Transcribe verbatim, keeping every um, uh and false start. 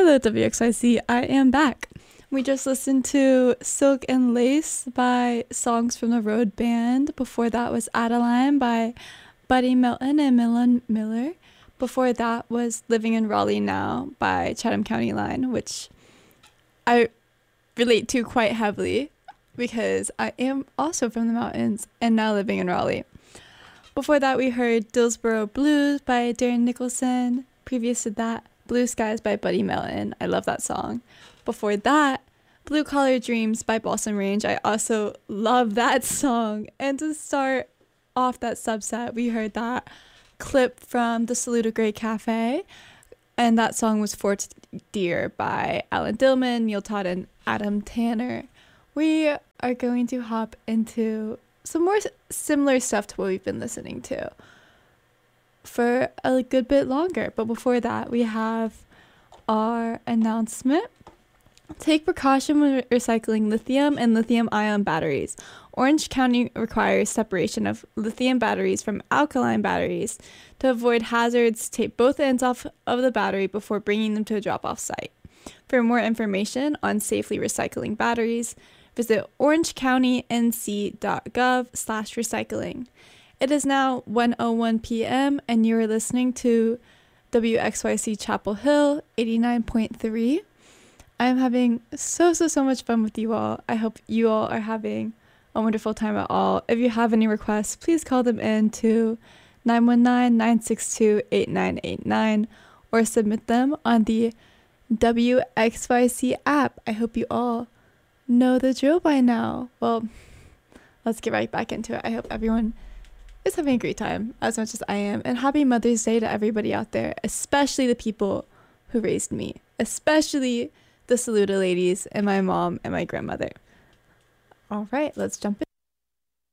Hello, W X Y C. I am back. We just listened to Silk and Lace by Songs from the Road Band. Before that was Adeline by Buddy Melton and Millen Miller. Before that was Living in Raleigh Now by Chatham County Line, which I relate to quite heavily because I am also from the mountains and now living in Raleigh. Before that, we heard Dillsboro Blues by Darren Nicholson. Previous to that, Blue Skies by Buddy Melton. I love that song. Before that, Blue Collar Dreams by Balsam Range. I also love that song. And to start off that subset, we heard that clip from the Saluda Gray Cafe. And that song was Fort Deer by Alan Dillman, Neil Todd, and Adam Tanner. We are going to hop into some more similar stuff to what we've been listening to for a good bit longer. But before that, we have our announcement. Take precaution when recycling lithium and lithium ion batteries. Orange County requires separation of lithium batteries from alkaline batteries. To avoid hazards, take both ends off of the battery before bringing them to a drop-off site. For more information on safely recycling batteries, visit orangecounty.n c.gov slash recycling. It is now one oh one p.m. and you are listening to W X Y C Chapel Hill eighty-nine point three. I am having so, so, so much fun with you all. I hope you all are having a wonderful time at all. If you have any requests, please call them in to nine one nine, nine six two, eight nine eight nine or submit them on the W X Y C app. I hope you all know the drill by now. Well, let's get right back into it. I hope everyone is having a great time as much as I am. And happy Mother's Day to everybody out there, especially the people who raised me, especially the Saluda ladies and my mom and my grandmother. All right, let's jump in.